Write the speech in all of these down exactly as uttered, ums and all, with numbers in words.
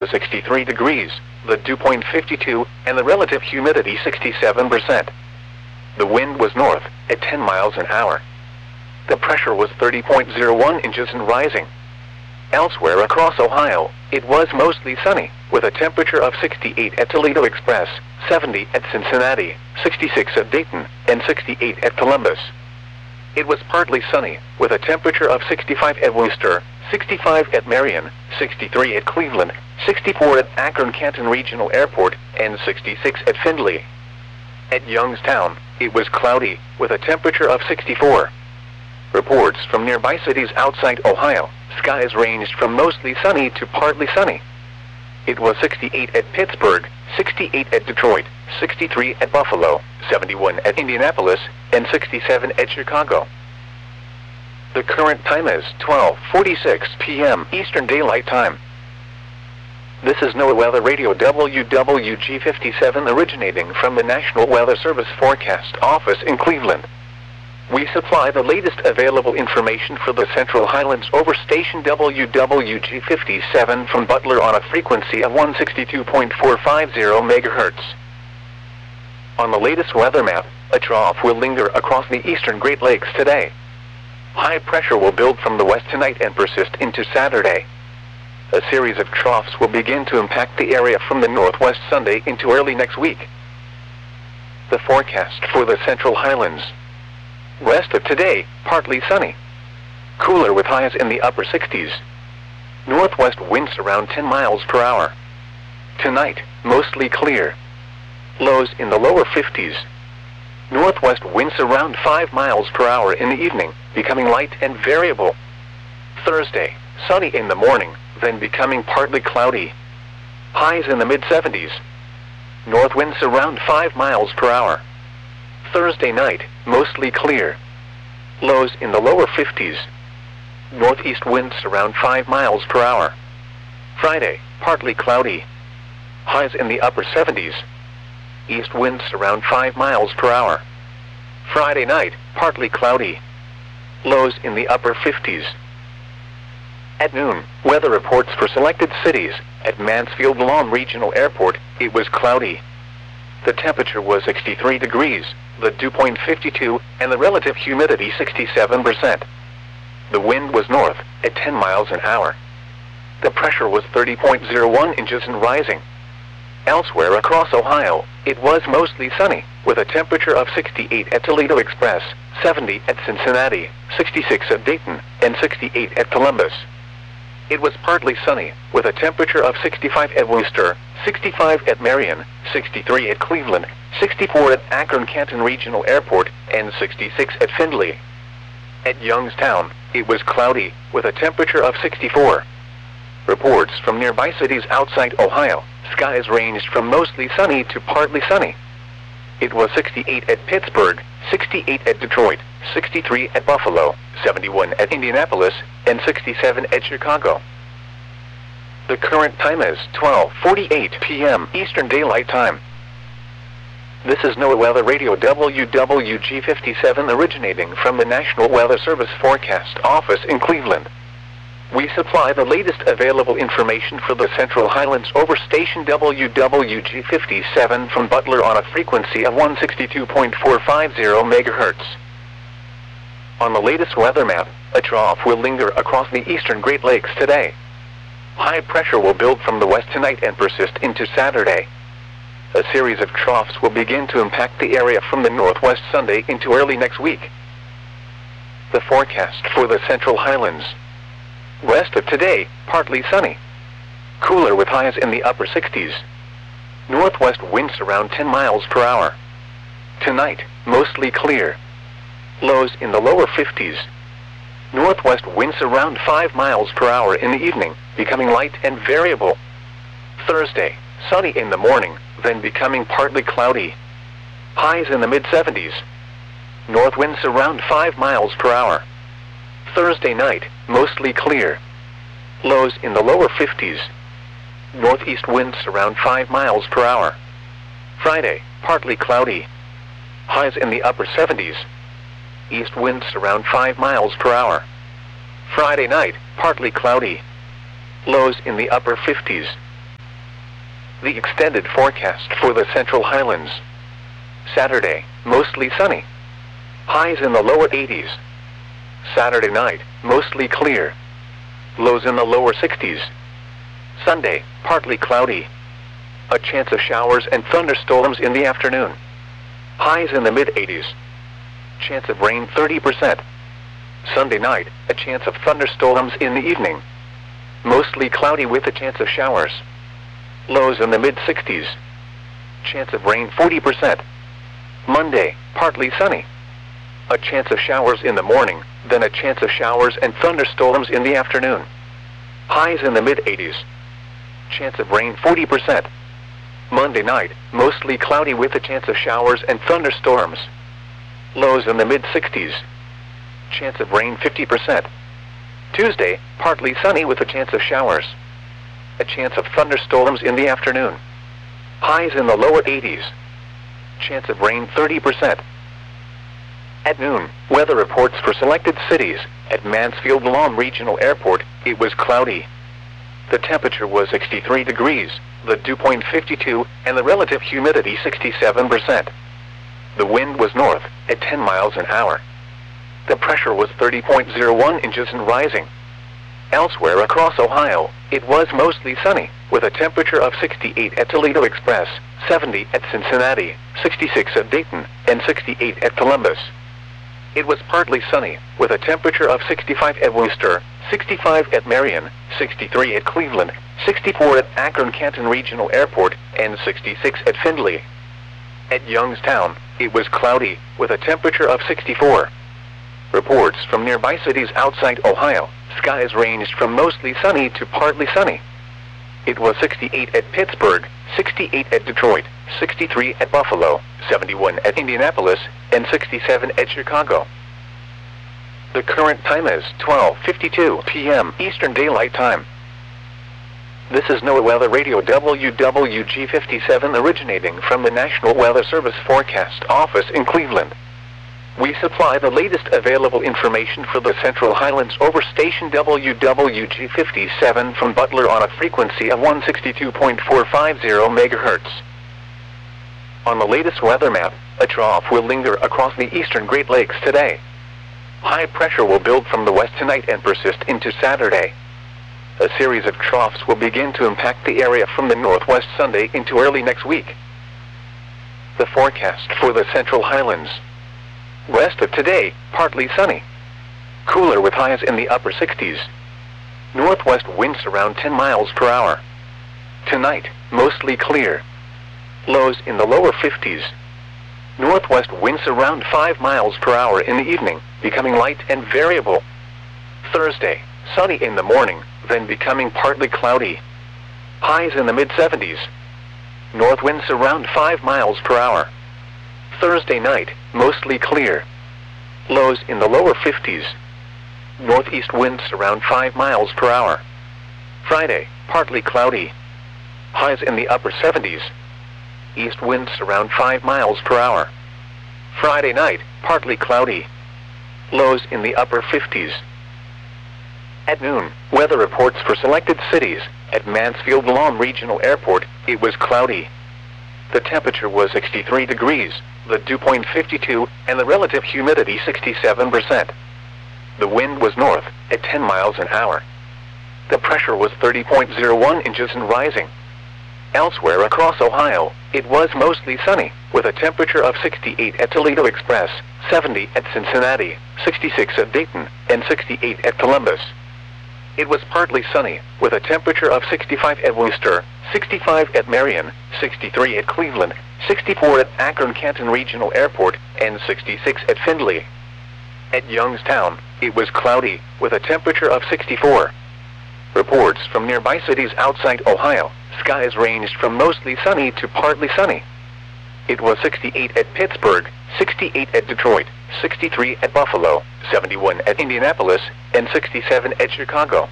sixty-three degrees, the dew point fifty-two, and the relative humidity sixty-seven percent. The wind was north, at ten miles an hour. The pressure was thirty point zero one inches and rising. Elsewhere across Ohio, it was mostly sunny, with a temperature of sixty-eight at Toledo Express, seventy at Cincinnati, sixty-six at Dayton, and sixty-eight at Columbus. It was partly sunny, with a temperature of sixty-five at Worcester, sixty-five at Marion, sixty-three at Cleveland, sixty-four at Akron-Canton Regional Airport, and sixty-six at Findlay. At Youngstown, it was cloudy, with a temperature of sixty-four. Reports from nearby cities outside Ohio, skies ranged from mostly sunny to partly sunny. It was sixty-eight at Pittsburgh, sixty-eight at Detroit, sixty-three at Buffalo, seventy-one at Indianapolis, and sixty-seven at Chicago. The current time is twelve forty-six p m Eastern Daylight Time. This is NOAA Weather Radio W W G fifty-seven originating from the National Weather Service Forecast Office in Cleveland. We supply the latest available information for the Central Highlands over station W W G fifty-seven from Butler on a frequency of one sixty-two point four five zero megahertz. On the latest weather map, a trough will linger across the eastern Great Lakes today. High pressure will build from the west tonight and persist into Saturday. A series of troughs will begin to impact the area from the northwest Sunday into early next week. The forecast for the Central Highlands. Rest of today, partly sunny. Cooler with highs in the upper sixties. Northwest winds around ten miles per hour. Tonight, mostly clear. Lows in the lower fifties. Northwest winds around five miles per hour in the evening, becoming light and variable. Thursday, sunny in the morning, then becoming partly cloudy. Highs in the mid seventies. North winds around five miles per hour. Thursday night, mostly clear. Lows in the lower fifties. Northeast winds around five miles per hour. Friday, partly cloudy. Highs in the upper seventies. East winds around five miles per hour. Friday night, partly cloudy. Lows in the upper fifties. At noon, weather reports for selected cities. At Mansfield Lawn Regional Airport, it was cloudy. The temperature was sixty-three degrees, the dew point fifty-two, and the relative humidity sixty-seven percent. The wind was north, at ten miles an hour. The pressure was thirty point zero one inches and rising. Elsewhere across Ohio, it was mostly sunny, with a temperature of sixty-eight at Toledo Express, seventy at Cincinnati, sixty-six at Dayton, and sixty-eight at Columbus. It was partly sunny, with a temperature of sixty-five at Worcester, sixty-five at Marion, sixty-three at Cleveland, sixty-four at Akron-Canton Regional Airport, and sixty-six at Findlay. At Youngstown, it was cloudy, with a temperature of sixty-four. Reports from nearby cities outside Ohio, skies ranged from mostly sunny to partly sunny. It was sixty-eight at Pittsburgh, sixty-eight at Detroit, sixty-three at Buffalo, seventy-one at Indianapolis, and sixty-seven at Chicago. The current time is twelve forty-eight p m Eastern Daylight Time. This is NOAA Weather Radio W W G fifty-seven originating from the National Weather Service Forecast Office in Cleveland. We supply the latest available information for the Central Highlands over station W W G fifty-seven from Butler on a frequency of one sixty-two point four five zero megahertz. On the latest weather map, a trough will linger across the eastern Great Lakes today. High pressure will build from the west tonight and persist into Saturday. A series of troughs will begin to impact the area from the northwest Sunday into early next week. The forecast for the Central Highlands. Rest of today, partly sunny. Cooler with highs in the upper sixties. Northwest winds around ten miles per hour. Tonight, mostly clear. Lows in the lower fifties. Northwest winds around five miles per hour in the evening, becoming light and variable. Thursday, sunny in the morning, then becoming partly cloudy. Highs in the mid seventies. North winds around five miles per hour. Thursday night, mostly clear. Lows in the lower fifties. Northeast winds around five miles per hour. Friday, partly cloudy. Highs in the upper seventies. East winds around five miles per hour. Friday night, partly cloudy. Lows in the upper fifties. The extended forecast for the Central Highlands. Saturday, mostly sunny. Highs in the lower eighties. Saturday night, mostly clear. Lows in the lower sixties. Sunday, partly cloudy. A chance of showers and thunderstorms in the afternoon. Highs in the mid eighties. Chance of rain thirty percent. Sunday night, a chance of thunderstorms in the evening. Mostly cloudy with a chance of showers. Lows in the mid sixties. Chance of rain forty percent. Monday, partly sunny. A chance of showers in the morning, then a chance of showers and thunderstorms in the afternoon. Highs in the mid eighties. Chance of rain forty percent. Monday night, mostly cloudy with a chance of showers and thunderstorms. Lows in the mid sixties. Chance of rain fifty percent. Tuesday, partly sunny with a chance of showers. A chance of thunderstorms in the afternoon. Highs in the lower eighties. Chance of rain thirty percent. At noon, weather reports for selected cities. At Mansfield Lawn Regional Airport, it was cloudy. The temperature was sixty-three degrees, the dew point fifty-two, and the relative humidity sixty-seven percent. The wind was north, at ten miles an hour. The pressure was thirty point zero one inches and rising. Elsewhere across Ohio, it was mostly sunny, with a temperature of sixty-eight at Toledo Express, seventy at Cincinnati, sixty-six at Dayton, and sixty-eight at Columbus. It was partly sunny, with a temperature of sixty-five at Worcester, sixty-five at Marion, sixty-three at Cleveland, sixty-four at Akron-Canton Regional Airport, and sixty-six at Findlay. At Youngstown, it was cloudy, with a temperature of sixty-four. Reports from nearby cities outside Ohio, skies ranged from mostly sunny to partly sunny. It was sixty-eight at Pittsburgh, sixty-eight at Detroit, sixty-three at Buffalo, seventy-one at Indianapolis, and sixty-seven at Chicago. The current time is twelve fifty-two p m Eastern Daylight Time. This is NOAA Weather Radio W W G fifty-seven originating from the National Weather Service Forecast Office in Cleveland. We supply the latest available information for the Central Highlands over station W W G fifty-seven from Butler on a frequency of one sixty-two point four five zero megahertz. On the latest weather map, a trough will linger across the eastern Great Lakes today. High pressure will build from the west tonight and persist into Saturday. A series of troughs will begin to impact the area from the northwest Sunday into early next week. The forecast for the Central Highlands. West of today, partly sunny. Cooler with highs in the upper sixties. Northwest winds around ten miles per hour. Tonight, mostly clear. Lows in the lower fifties. Northwest winds around five miles per hour in the evening, becoming light and variable. Thursday, sunny in the morning, then becoming partly cloudy. Highs in the mid seventies. North winds around five miles per hour. Thursday night, mostly clear. Lows in the lower fifties. Northeast winds around five miles per hour. Friday, partly cloudy. Highs in the upper seventies. East winds around five miles per hour. Friday night, partly cloudy. Lows in the upper fifties. At noon, weather reports for selected cities. At Mansfield Lawn Regional Airport, it was cloudy. The temperature was sixty-three degrees, the dew point fifty-two, and the relative humidity sixty-seven percent. The wind was north, at ten miles an hour. The pressure was thirty point zero one inches and rising. Elsewhere across Ohio, it was mostly sunny, with a temperature of sixty-eight at Toledo Express, seventy at Cincinnati, sixty-six at Dayton, and sixty-eight at Columbus. It was partly sunny, with a temperature of sixty-five at Worcester, sixty-five at Marion, sixty-three at Cleveland, sixty-four at Akron-Canton Regional Airport, and sixty-six at Findlay. At Youngstown, it was cloudy, with a temperature of sixty-four. Reports from nearby cities outside Ohio, skies ranged from mostly sunny to partly sunny. It was sixty-eight at Pittsburgh, sixty-eight at Detroit, sixty-three at Buffalo, seventy-one at Indianapolis, and sixty-seven at Chicago.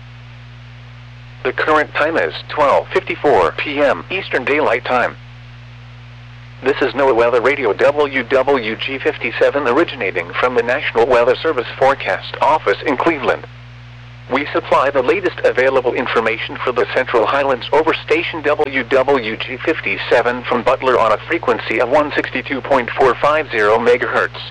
The current time is twelve fifty-four p m Eastern Daylight Time. This is NOAA Weather Radio W W G fifty-seven originating from the National Weather Service Forecast Office in Cleveland. We supply the latest available information for the Central Highlands over station W W G fifty-seven from Butler on a frequency of one sixty-two point four five zero megahertz.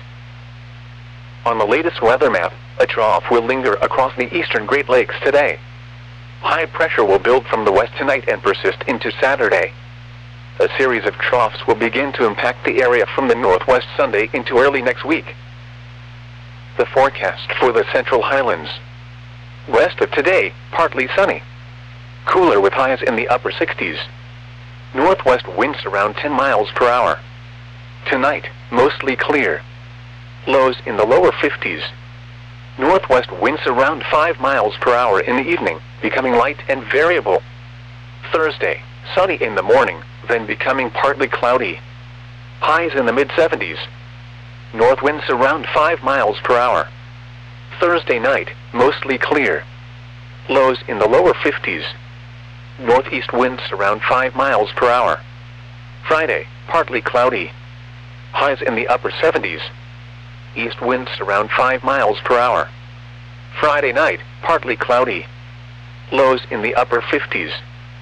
On the latest weather map, a trough will linger across the eastern Great Lakes today. High pressure will build from the west tonight and persist into Saturday. A series of troughs will begin to impact the area from the northwest Sunday into early next week. The forecast for the Central Highlands. West of today, partly sunny. Cooler with highs in the upper sixties. Northwest winds around ten miles per hour. Tonight, mostly clear. Lows in the lower fifties. Northwest winds around five miles per hour in the evening, becoming light and variable. Thursday, sunny in the morning, then becoming partly cloudy. Highs in the mid seventies. North winds around five miles per hour. Thursday night, mostly clear. Lows in the lower fifties. Northeast winds around five miles per hour. Friday, partly cloudy. Highs in the upper seventies. East winds around five miles per hour. Friday night, partly cloudy. Lows in the upper fifties.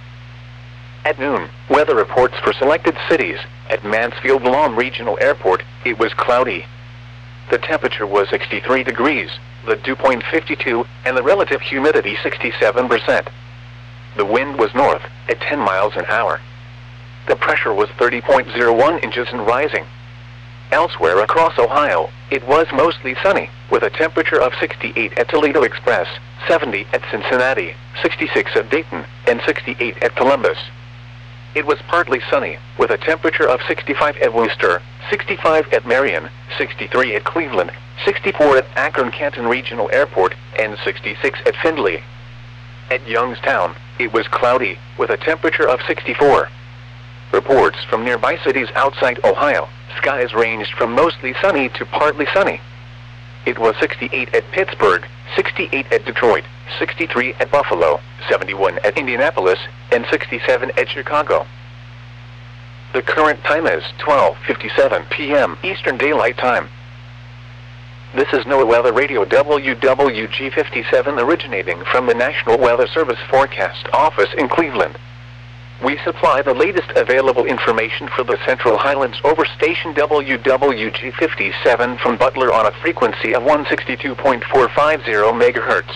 At noon, weather reports for selected cities. At Mansfield-Lom Regional Airport, it was cloudy. The temperature was sixty-three degrees, the dew point fifty-two, and the relative humidity sixty-seven percent. The wind was north, at ten miles an hour. The pressure was thirty point zero one inches and rising. Elsewhere across Ohio, it was mostly sunny, with a temperature of sixty-eight at Toledo Express, seventy at Cincinnati, sixty-six at Dayton, and sixty-eight at Columbus. It was partly sunny, with a temperature of sixty-five at Worcester, sixty-five at Marion, sixty-three at Cleveland, sixty-four at Akron-Canton Regional Airport, and sixty-six at Findlay. At Youngstown, it was cloudy, with a temperature of sixty-four. Reports from nearby cities outside Ohio, skies ranged from mostly sunny to partly sunny. It was sixty-eight at Pittsburgh, sixty-eight at Detroit, sixty-three at Buffalo, seventy-one at Indianapolis, and sixty-seven at Chicago. The current time is twelve fifty-seven p m Eastern Daylight Time. This is NOAA Weather Radio W W G fifty-seven originating from the National Weather Service Forecast Office in Cleveland. We supply the latest available information for the Central Highlands over station W W G fifty-seven from Butler on a frequency of one sixty-two point four five zero megahertz.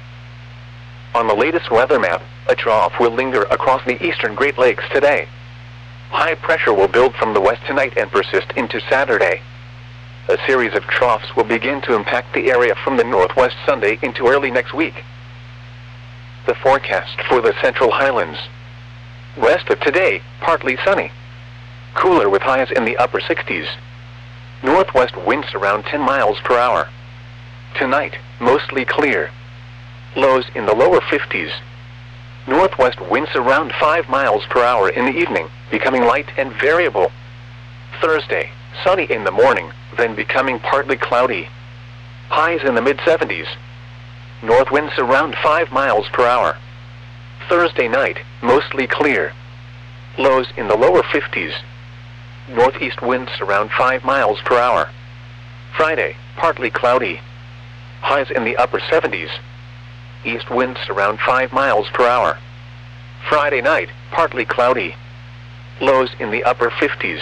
On the latest weather map, a trough will linger across the eastern Great Lakes today. High pressure will build from the west tonight and persist into Saturday. A series of troughs will begin to impact the area from the northwest Sunday into early next week. The forecast for the Central Highlands. West of today, partly sunny. Cooler with highs in the upper sixties. Northwest winds around ten miles per hour. Tonight, mostly clear. Lows in the lower fifties. Northwest winds around five miles per hour in the evening, becoming light and variable. Thursday, sunny in the morning, then becoming partly cloudy. Highs in the mid seventies. North winds around five miles per hour. Thursday night, mostly clear. Lows in the lower fifties. Northeast winds around five miles per hour. Friday, partly cloudy. Highs in the upper seventies. East winds around five miles per hour. Friday night, partly cloudy. Lows in the upper fifties.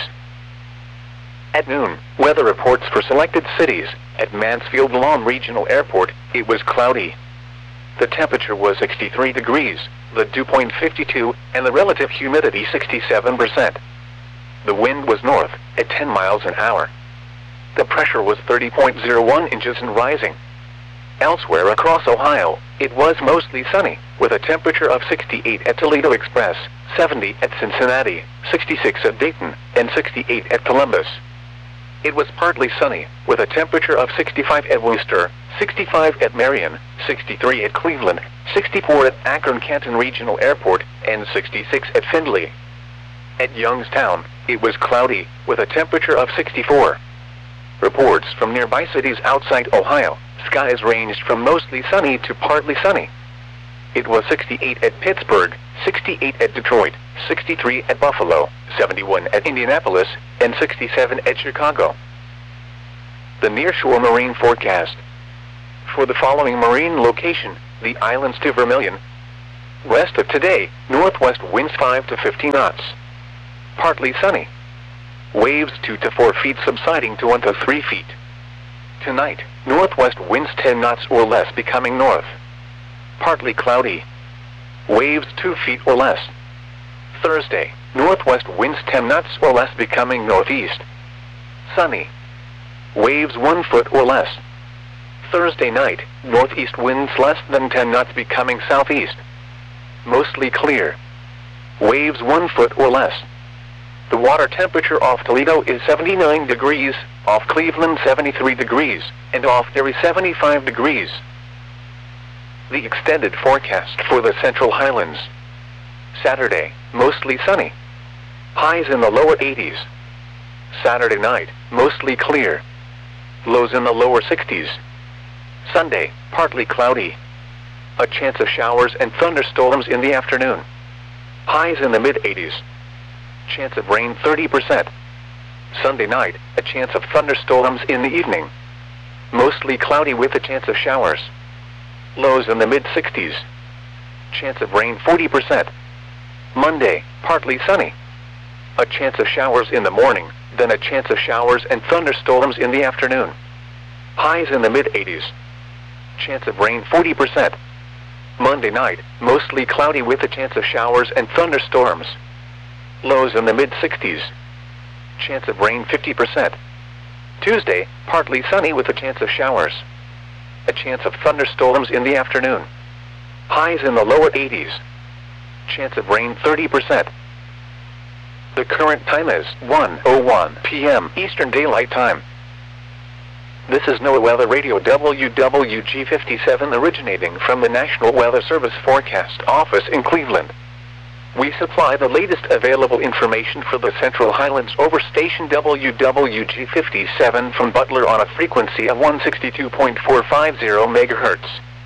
At noon, weather reports for selected cities. At Mansfield-Lom Regional Airport, it was cloudy. The temperature was sixty-three degrees, the dew point fifty-two, and the relative humidity sixty-seven percent. The wind was north, at ten miles an hour. The pressure was thirty point zero one inches and rising. Elsewhere across Ohio, it was mostly sunny, with a temperature of sixty-eight at Toledo Express, seventy at Cincinnati, sixty-six at Dayton, and sixty-eight at Columbus. It was partly sunny, with a temperature of sixty-five at Worcester, sixty-five at Marion, sixty-three at Cleveland, sixty-four at Akron-Canton Regional Airport, and sixty-six at Findlay. At Youngstown, it was cloudy, with a temperature of sixty-four. Reports from nearby cities outside Ohio, skies ranged from mostly sunny to partly sunny. It was sixty-eight at Pittsburgh, sixty-eight at Detroit, sixty-three at Buffalo, seventy-one at Indianapolis, and sixty-seven at Chicago. The Nearshore Marine Forecast. For the following marine location, the islands to Vermilion. Rest of today, northwest winds five to fifteen knots. Partly sunny. Waves two to four feet subsiding to one to three feet. Tonight, northwest winds ten knots or less becoming north. Partly cloudy. Waves two feet or less. Thursday, northwest winds ten knots or less becoming northeast. Sunny. Waves one foot or less. Thursday night, northeast winds less than ten knots becoming southeast. Mostly clear. Waves one foot or less. The water temperature off Toledo is seventy-nine degrees, off Cleveland seventy-three degrees, and off Erie seventy-five degrees. The extended forecast for the Central Highlands. Saturday, mostly sunny. Highs in the lower eighties. Saturday night, mostly clear. Lows in the lower sixties. Sunday, partly cloudy. A chance of showers and thunderstorms in the afternoon. Highs in the mid-eighties. Chance of rain thirty percent. Sunday night, a chance of thunderstorms in the evening. Mostly cloudy with a chance of showers. Lows in the mid-sixties. Chance of rain forty percent. Monday, partly sunny. A chance of showers in the morning, then a chance of showers and thunderstorms in the afternoon. Highs in the mid-eighties. Chance of rain forty percent. Monday night, mostly cloudy with a chance of showers and thunderstorms. Lows in the mid-sixties. Chance of rain fifty percent. Tuesday, partly sunny with a chance of showers. A chance of thunderstorms in the afternoon. Highs in the lower eighties. Chance of rain thirty percent. The current time is one oh one p m Eastern Daylight Time. This is NOAA Weather Radio W W G fifty-seven originating from the National Weather Service Forecast Office in Cleveland. We supply the latest available information for the Central Highlands over station W W G fifty-seven from Butler on a frequency of one sixty-two point four five zero megahertz.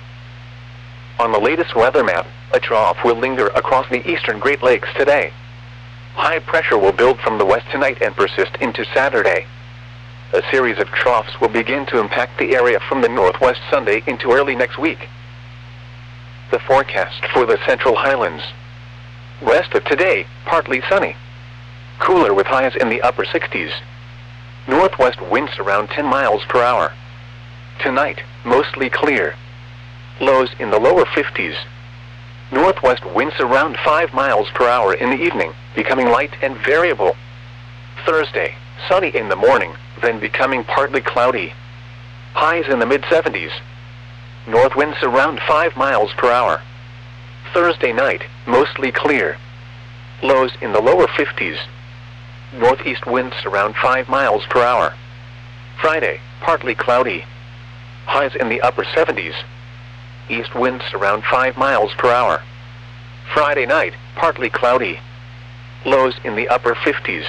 On the latest weather map, a trough will linger across the eastern Great Lakes today. High pressure will build from the west tonight and persist into Saturday. A series of troughs will begin to impact the area from the northwest Sunday into early next week. The forecast for the Central Highlands. Rest of today, partly sunny. Cooler with highs in the upper sixties. Northwest winds around ten miles per hour. Tonight, mostly clear. Lows in the lower fifties. Northwest winds around five miles per hour in the evening, becoming light and variable. Thursday, sunny in the morning, then becoming partly cloudy. Highs in the mid-seventies. North winds around five miles per hour. Thursday night, mostly clear. Lows in the lower fifties. Northeast winds around five miles per hour. Friday, partly cloudy. Highs in the upper seventies. East winds around five miles per hour. Friday night, partly cloudy. Lows in the upper fifties.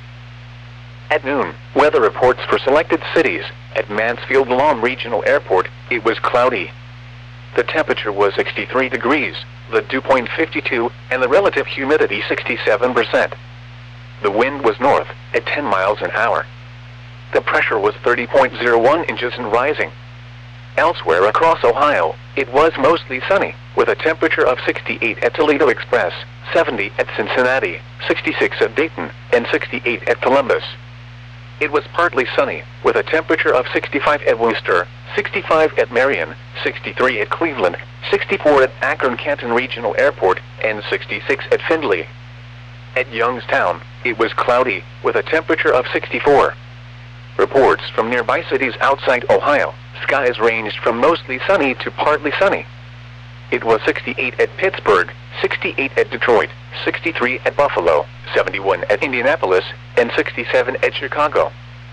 At noon, weather reports for selected cities. At Mansfield Lawn Regional Airport, it was cloudy. The temperature was sixty-three degrees, the dew point fifty-two, and the relative humidity sixty-seven percent. The wind was north, at ten miles an hour. The pressure was thirty point zero one inches and rising. Elsewhere across Ohio, it was mostly sunny, with a temperature of sixty-eight at Toledo Express, seventy at Cincinnati, sixty-six at Dayton, and sixty-eight at Columbus. It was partly sunny, with a temperature of sixty-five at Worcester, sixty-five at Marion, sixty-three at Cleveland, sixty-four at Akron-Canton Regional Airport, and sixty-six at Findlay. At Youngstown, it was cloudy, with a temperature of sixty-four. Reports from nearby cities outside Ohio, skies ranged from mostly sunny to partly sunny. It was sixty-eight at Pittsburgh, sixty-eight at Detroit, sixty-three at Buffalo, seventy-one at Indianapolis, and sixty-seven at Chicago.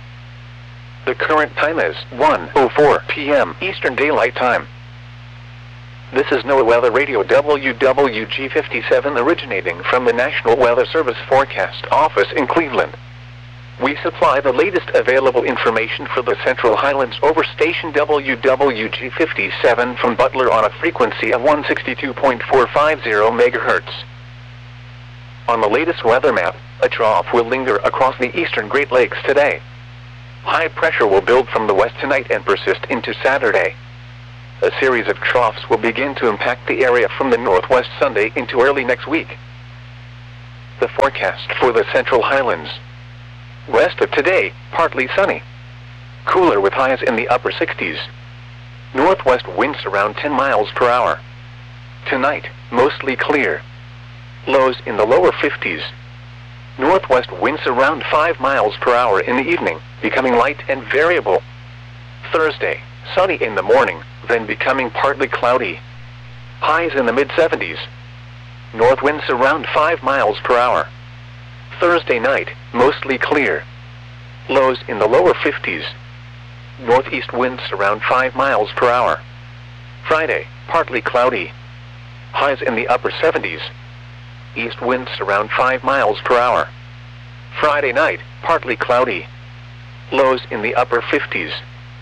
The current time is one oh four p m Eastern Daylight Time. This is NOAA Weather Radio W W G fifty-seven originating from the National Weather Service Forecast Office in Cleveland. We supply the latest available information for the Central Highlands over station W W G fifty-seven from Butler on a frequency of one sixty-two point four five zero megahertz. On the latest weather map, a trough will linger across the eastern Great Lakes today. High pressure will build from the west tonight and persist into Saturday. A series of troughs will begin to impact the area from the northwest Sunday into early next week. The forecast for the Central Highlands. West of today, partly sunny. Cooler with highs in the upper sixties. Northwest winds around ten miles per hour. Tonight, mostly clear. Lows in the lower fifties. Northwest winds around five miles per hour in the evening, becoming light and variable. Thursday, sunny in the morning, then becoming partly cloudy. Highs in the mid seventies. North winds around five miles per hour. Thursday night, mostly clear. Lows in the lower fifties. Northeast winds around five miles per hour. Friday, partly cloudy. Highs in the upper seventies. East winds around five miles per hour. Friday night, partly cloudy. Lows in the upper fifties.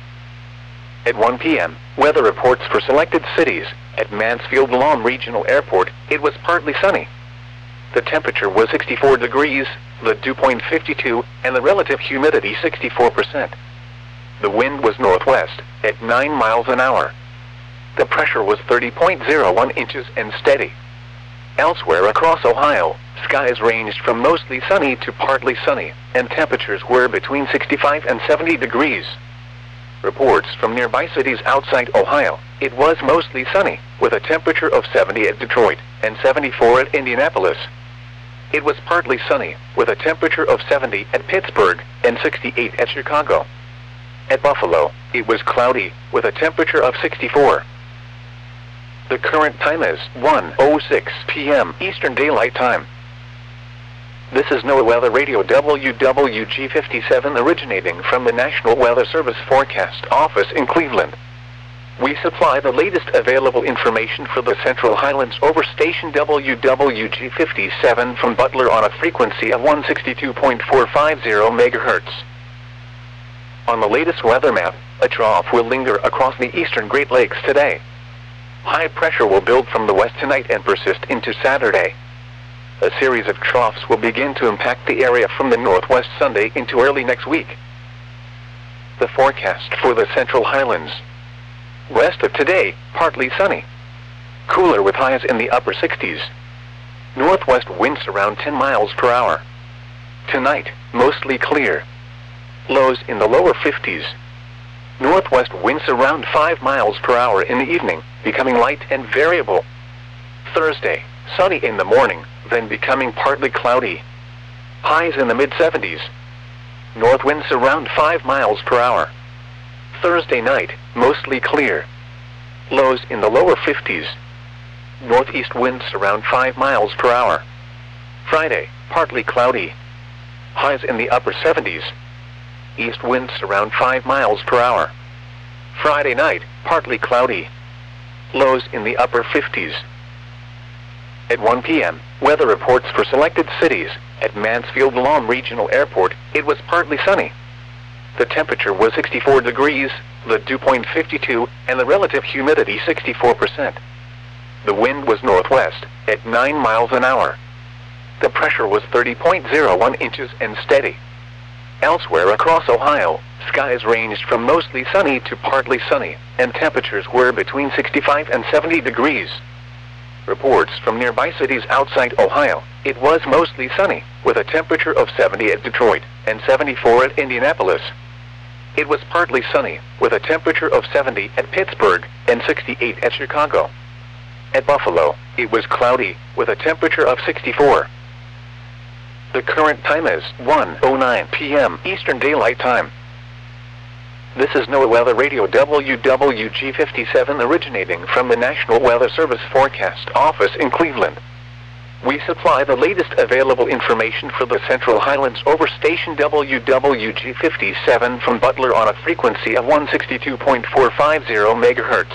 At one p m, weather reports for selected cities. At Mansfield-Lahm Regional Airport, it was partly sunny. The temperature was sixty-four degrees, the dew point fifty-two, and the relative humidity sixty-four percent. The wind was northwest, at nine miles an hour. The pressure was thirty point zero one inches and steady. Elsewhere across Ohio, skies ranged from mostly sunny to partly sunny, and temperatures were between sixty-five and seventy degrees. Reports from nearby cities outside Ohio, it was mostly sunny, with a temperature of seventy at Detroit and seventy-four at Indianapolis. It was partly sunny, with a temperature of seventy at Pittsburgh and sixty-eight at Chicago. At Buffalo, it was cloudy, with a temperature of sixty-four. The current time is one oh six p m Eastern Daylight Time. This is NOAA Weather Radio W W G fifty-seven originating from the National Weather Service Forecast Office in Cleveland. We supply the latest available information for the Central Highlands over station W W G fifty-seven from Butler on a frequency of one sixty-two point four five zero megahertz. On the latest weather map, a trough will linger across the eastern Great Lakes today. High pressure will build from the west tonight and persist into Saturday. A series of troughs will begin to impact the area from the northwest Sunday into early next week. The forecast for the Central Highlands. West of today, partly sunny. Cooler with highs in the upper sixties. Northwest winds around ten miles per hour. Tonight, mostly clear. Lows in the lower fifties. Northwest winds around five miles per hour in the evening, becoming light and variable. Thursday, sunny in the morning, then becoming partly cloudy. Highs in the mid seventies. North winds around five miles per hour. Thursday night, mostly clear. Lows in the lower fifties. Northeast winds around five miles per hour. Friday, partly cloudy. Highs in the upper seventies. East winds around five miles per hour. Friday night, partly cloudy. Lows in the upper fifties. At one p m, weather reports for selected cities. At Mansfield-Lahm Regional Airport, it was partly sunny. The temperature was sixty-four degrees, the dew point fifty-two, and the relative humidity sixty-four percent. The wind was northwest, at nine miles an hour. The pressure was thirty point zero one inches and steady. Elsewhere across Ohio, skies ranged from mostly sunny to partly sunny, and temperatures were between sixty-five and seventy degrees. Reports from nearby cities outside Ohio, it was mostly sunny, with a temperature of seventy at Detroit and seventy-four at Indianapolis. It was partly sunny, with a temperature of seventy at Pittsburgh and sixty-eight at Chicago. At Buffalo, it was cloudy, with a temperature of sixty-four. The current time is one oh nine p m Eastern Daylight Time. This is NOAA Weather Radio W W G fifty-seven originating from the National Weather Service Forecast Office in Cleveland. We supply the latest available information for the Central Highlands over station W W G fifty-seven from Butler on a frequency of one sixty-two point four five zero megahertz.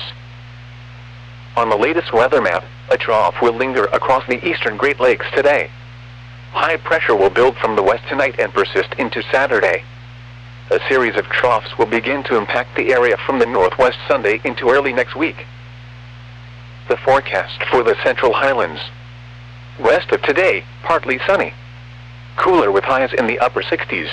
On the latest weather map, a trough will linger across the eastern Great Lakes today. High pressure will build from the west tonight and persist into Saturday. A series of troughs will begin to impact the area from the northwest Sunday into early next week. The forecast for the Central Highlands. West of today, partly sunny. Cooler with highs in the upper sixties.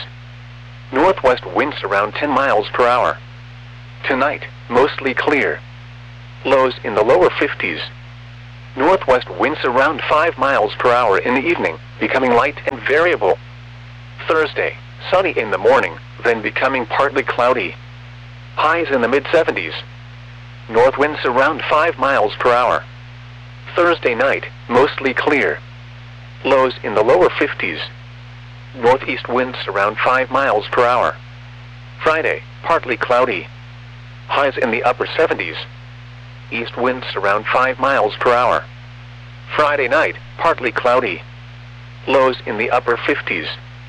Northwest winds around ten miles per hour. Tonight, mostly clear. Lows in the lower fifties. Northwest winds around five miles per hour in the evening, becoming light and variable. Thursday, sunny in the morning, then becoming partly cloudy. Highs in the mid seventies. North winds around five miles per hour. Thursday night, mostly clear. Lows in the lower fifties. Northeast winds around five miles per hour. Friday, partly cloudy. Highs in the upper seventies. East winds around five miles per hour. Friday night, partly cloudy. Lows in the upper fifties.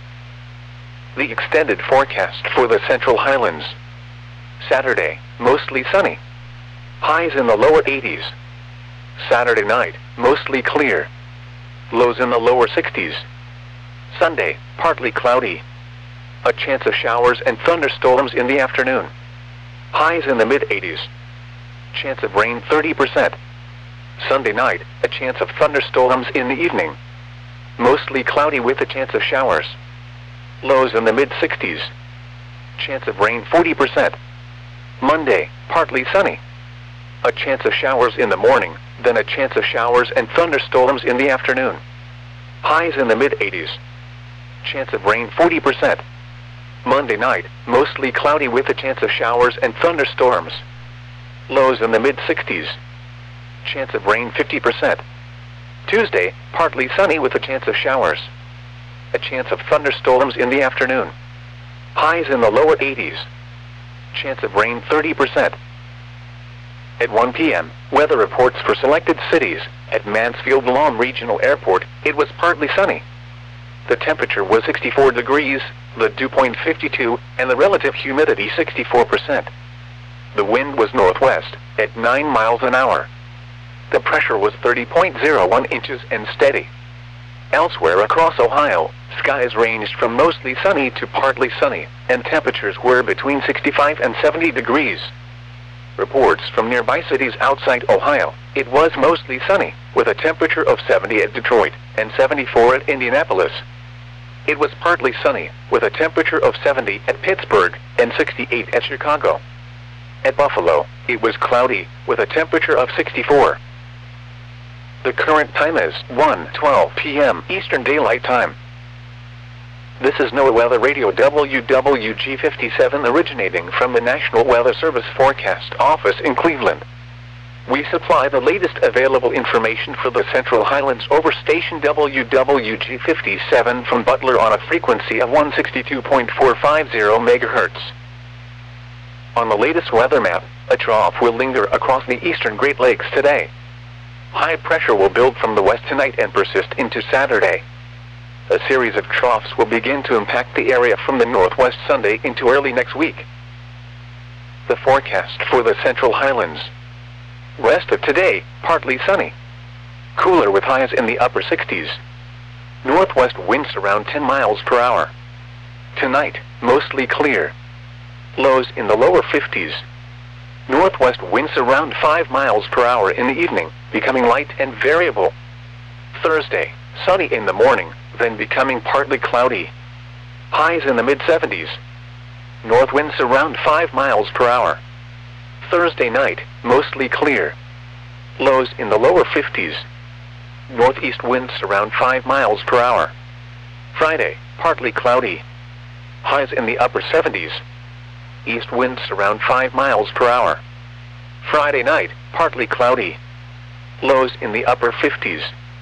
The extended forecast for the Central Highlands. Saturday, mostly sunny. Highs in the lower eighties. Saturday night, mostly clear. Lows in the lower sixties. Sunday, partly cloudy. A chance of showers and thunderstorms in the afternoon. Highs in the mid eighties. Chance of rain thirty percent. Sunday night, a chance of thunderstorms in the evening. Mostly cloudy with a chance of showers. Lows in the mid sixties. Chance of rain forty percent. Monday, partly sunny. A chance of showers in the morning, then a chance of showers and thunderstorms in the afternoon. Highs in the mid eighties. Chance of rain forty percent. Monday night, mostly cloudy with a chance of showers and thunderstorms. Lows in the mid sixties. Chance of rain fifty percent. Tuesday, partly sunny with a chance of showers. A chance of thunderstorms in the afternoon. Highs in the lower eighties. Chance of rain thirty percent. At one p m, weather reports for selected cities. At Mansfield Lawn Regional Airport, it was partly sunny. The temperature was sixty-four degrees, the dew point fifty-two, and the relative humidity sixty-four percent. The wind was northwest, at nine miles an hour. The pressure was thirty point zero one inches and steady. Elsewhere across Ohio, skies ranged from mostly sunny to partly sunny, and temperatures were between sixty-five and seventy degrees. Reports from nearby cities outside Ohio, it was mostly sunny, with a temperature of seventy at Detroit, and seventy-four at Indianapolis. It was partly sunny, with a temperature of seventy at Pittsburgh, and sixty-eight at Chicago. At Buffalo, it was cloudy, with a temperature of sixty-four. The current time is one twelve p m Eastern Daylight Time. This is NOAA Weather Radio W W G fifty-seven originating from the National Weather Service Forecast Office in Cleveland. We supply the latest available information for the Central Highlands over station W W G fifty-seven from Butler on a frequency of one sixty-two point four five zero megahertz. On the latest weather map, a trough will linger across the eastern Great Lakes today. High pressure will build from the west tonight and persist into Saturday. A series of troughs will begin to impact the area from the northwest Sunday into early next week. The forecast for the Central Highlands. Rest of today, partly sunny. Cooler with highs in the upper sixties. Northwest winds around ten miles per hour. Tonight, mostly clear. Lows in the lower fifties. Northwest winds around five miles per hour in the evening, becoming light and variable. Thursday, sunny in the morning, then becoming partly cloudy. Highs in the mid seventies. North winds around five miles per hour. Thursday night, mostly clear. Lows in the lower fifties. Northeast winds around five miles per hour. Friday, partly cloudy. Highs in the upper seventies. East winds around five miles per hour. Friday night, partly cloudy. Lows in the upper fifties.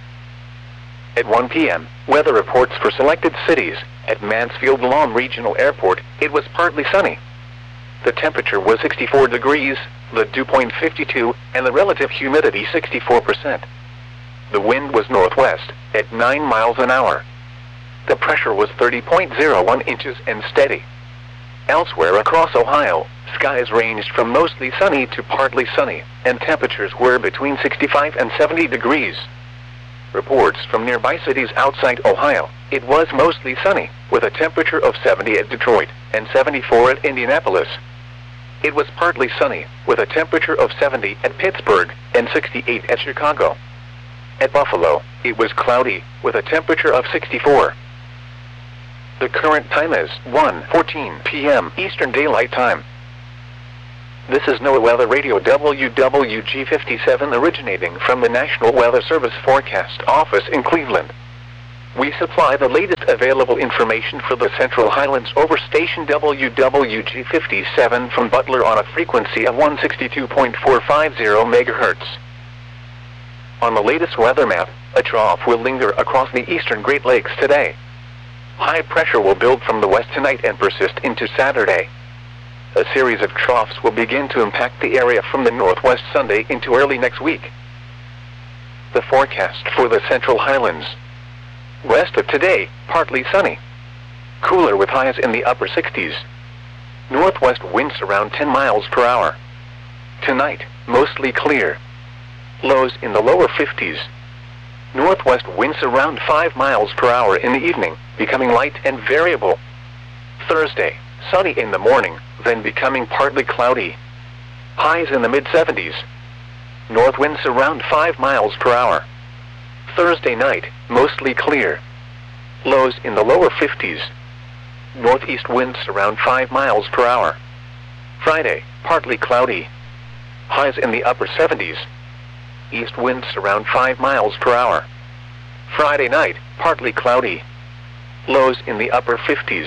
At one p m, weather reports for selected cities. At Mansfield Lawn Regional Airport, it was partly sunny. The temperature was sixty-four degrees, the dew point fifty-two, and the relative humidity sixty-four percent. The wind was northwest, at nine miles an hour. The pressure was thirty point zero one inches and steady. Elsewhere across Ohio, skies ranged from mostly sunny to partly sunny, and temperatures were between sixty-five and seventy degrees. Reports from nearby cities outside Ohio, it was mostly sunny, with a temperature of seventy at Detroit, and seventy-four at Indianapolis. It was partly sunny, with a temperature of seventy at Pittsburgh, and sixty-eight at Chicago. At Buffalo, it was cloudy, with a temperature of sixty-four. The current time is one fourteen p m Eastern Daylight Time. This is NOAA Weather Radio W W G fifty-seven originating from the National Weather Service Forecast Office in Cleveland. We supply the latest available information for the Central Highlands over station W W G fifty-seven from Butler on a frequency of one sixty-two point four five zero megahertz. On the latest weather map, a trough will linger across the eastern Great Lakes today. High pressure will build from the west tonight and persist into Saturday. A series of troughs will begin to impact the area from the northwest Sunday into early next week. The forecast for the Central Highlands. West of today, partly sunny. Cooler with highs in the upper sixties. Northwest winds around ten miles per hour. Tonight, mostly clear. Lows in the lower fifties. Northwest winds around five miles per hour in the evening, becoming light and variable. Thursday, sunny in the morning, then becoming partly cloudy. Highs in the mid seventies. North winds around five miles per hour. Thursday night, mostly clear. Lows in the lower fifties. Northeast winds around five miles per hour. Friday, partly cloudy. Highs in the upper seventies. East winds around five miles per hour. Friday night, partly cloudy. Lows in the upper fifties.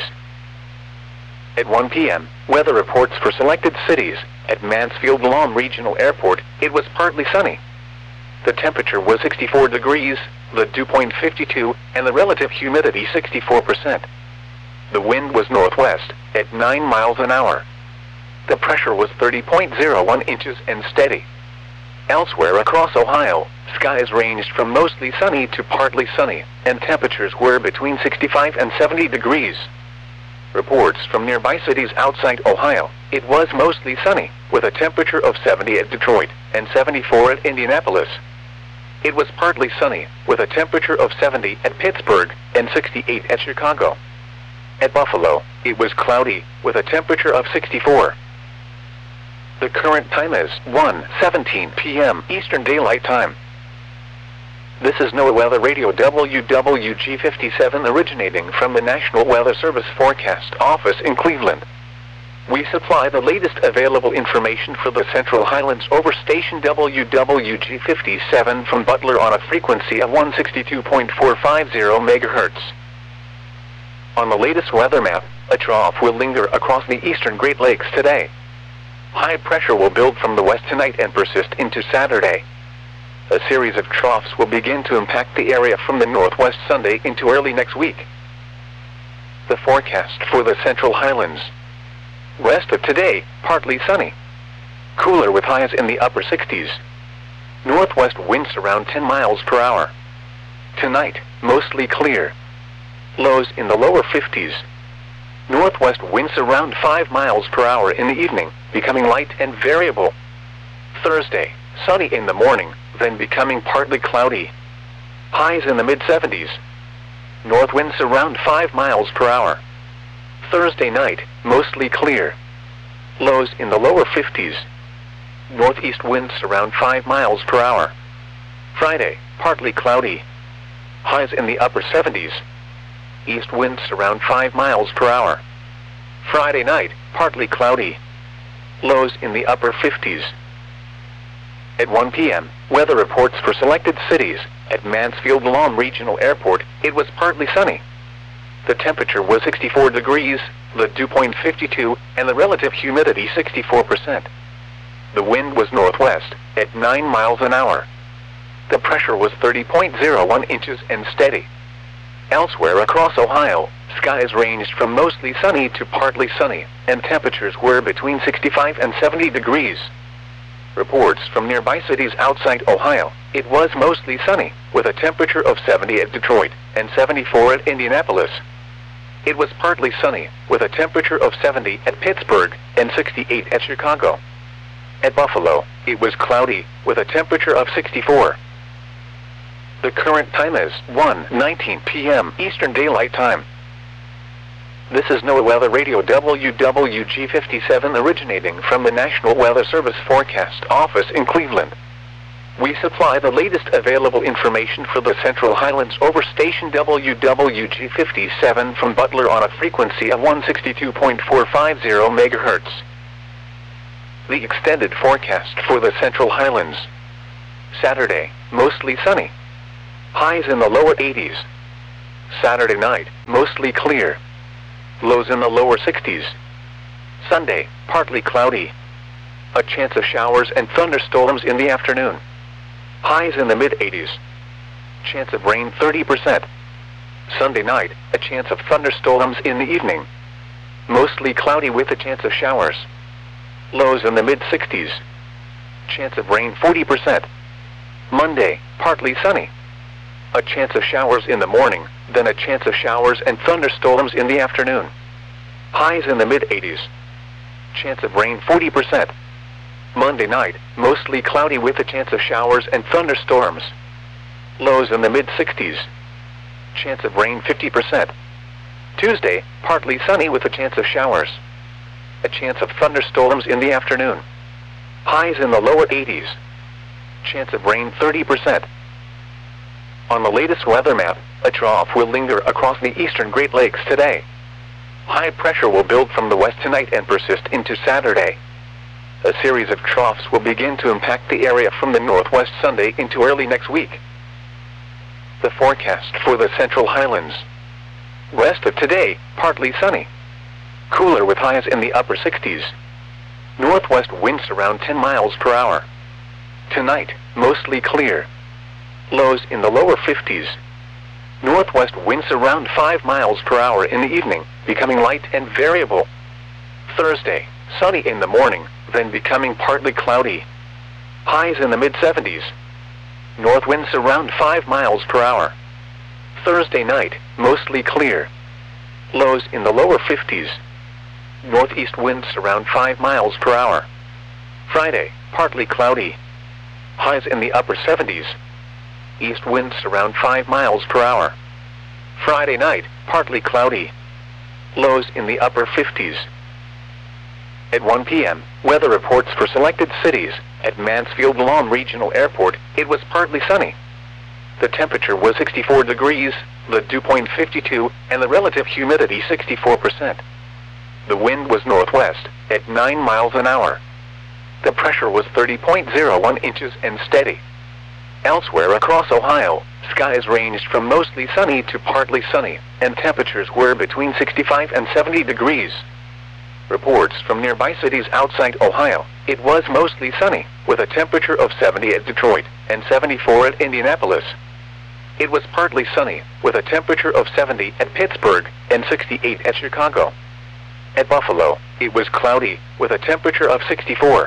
At one p m, weather reports for selected cities. At Mansfield-Lom Regional Airport, it was partly sunny. The temperature was sixty-four degrees, the dew point fifty-two, and the relative humidity sixty-four percent. The wind was northwest, at nine miles an hour. The pressure was thirty point zero one inches and steady. Elsewhere across Ohio, skies ranged from mostly sunny to partly sunny, and temperatures were between sixty-five and seventy degrees. Reports from nearby cities outside Ohio, it was mostly sunny, with a temperature of seventy at Detroit and seventy-four at Indianapolis. It was partly sunny, with a temperature of seventy at Pittsburgh and sixty-eight at Chicago. At Buffalo, it was cloudy, with a temperature of sixty-four. The current time is one seventeen p m Eastern Daylight Time. This is NOAA Weather Radio W W G fifty-seven originating from the National Weather Service Forecast Office in Cleveland. We supply the latest available information for the Central Highlands over station W W G fifty-seven from Butler on a frequency of one sixty-two point four five zero megahertz. On the latest weather map, a trough will linger across the eastern Great Lakes today. High pressure will build from the west tonight and persist into Saturday. A series of troughs will begin to impact the area from the northwest Sunday into early next week. The forecast for the Central Highlands. West of today, partly sunny. Cooler with highs in the upper sixties. Northwest winds around ten miles per hour. Tonight, mostly clear. Lows in the lower fifties. Northwest winds around five miles per hour in the evening, becoming light and variable. Thursday, sunny in the morning, then becoming partly cloudy. Highs in the mid seventies. North winds around five miles per hour. Thursday night, mostly clear. Lows in the lower fifties. Northeast winds around five miles per hour. Friday, partly cloudy. Highs in the upper seventies. East winds around five miles per hour. Friday night, partly cloudy. Lows in the upper fifties. At one p m, weather reports for selected cities. At Mansfield-Lom Regional Airport, it was partly sunny. The temperature was sixty-four degrees, the dew point fifty-two, and the relative humidity sixty-four percent. The wind was northwest, at nine miles an hour. The pressure was thirty point zero one inches and steady. Elsewhere across Ohio, skies ranged from mostly sunny to partly sunny, and temperatures were between sixty-five and seventy degrees. Reports from nearby cities outside Ohio, it was mostly sunny, with a temperature of seventy at Detroit and seventy-four at Indianapolis. It was partly sunny, with a temperature of seventy at Pittsburgh and sixty-eight at Chicago. At Buffalo, it was cloudy, with a temperature of sixty-four. The current time is one nineteen p m Eastern Daylight Time. This is NOAA Weather Radio W W G fifty-seven originating from the National Weather Service Forecast Office in Cleveland. We supply the latest available information for the Central Highlands over station W W G fifty-seven from Butler on a frequency of one sixty-two point four five zero megahertz. The extended forecast for the Central Highlands. Saturday, mostly sunny. Highs in the lower eighties. Saturday night, mostly clear. Lows in the lower sixties. Sunday, partly cloudy. A chance of showers and thunderstorms in the afternoon. Highs in the mid eighties. Chance of rain thirty percent. Sunday night, a chance of thunderstorms in the evening. Mostly cloudy with a chance of showers. Lows in the mid sixties. Chance of rain forty percent. Monday, partly sunny. A chance of showers in the morning, then a chance of showers and thunderstorms in the afternoon. Highs in the mid eighties. Chance of rain forty percent. Monday night, mostly cloudy with a chance of showers and thunderstorms. Lows in the mid sixties. Chance of rain fifty percent. Tuesday, partly sunny with a chance of showers. A chance of thunderstorms in the afternoon. Highs in the lower eighties. Chance of rain thirty percent. On the latest weather map, a trough will linger across the eastern Great Lakes today. High pressure will build from the west tonight and persist into Saturday. A series of troughs will begin to impact the area from the northwest Sunday into early next week. The forecast for the Central Highlands. West of today, partly sunny. Cooler with highs in the upper sixties. Northwest winds around ten miles per hour. Tonight, mostly clear. Lows in the lower fifties. Northwest winds around five miles per hour in the evening, becoming light and variable. Thursday, sunny in the morning, then becoming partly cloudy. Highs in the mid seventies. North winds around five miles per hour. Thursday night, mostly clear. Lows in the lower fifties. Northeast winds around five miles per hour. Friday, partly cloudy. Highs in the upper seventies. East winds around five miles per hour. Friday night, partly cloudy. Lows in the upper fifties. At one p m, weather reports for selected cities. At Mansfield Lawn Regional Airport, it was partly sunny. The temperature was sixty-four degrees, the dew point fifty-two, and the relative humidity sixty-four percent. The wind was northwest, at nine miles an hour. The pressure was thirty point zero one inches and steady. Elsewhere across Ohio, skies ranged from mostly sunny to partly sunny, and temperatures were between sixty-five and seventy degrees. Reports from nearby cities outside Ohio, it was mostly sunny, with a temperature of seventy at Detroit and seventy-four at Indianapolis. It was partly sunny, with a temperature of seventy at Pittsburgh and sixty-eight at Chicago. At Buffalo, it was cloudy, with a temperature of sixty-four.